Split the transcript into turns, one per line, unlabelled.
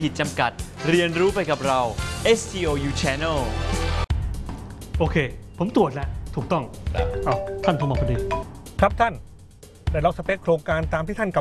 ขีดจำกัดเรียนรู้ไปกับเรา STOU Channel
โอเค ผมตรวจแล้วถูกต้องเอาท่านโทรมาพอดี
ครับท่านได้ล็อกสเปคโครงการตามที่ท่านกำ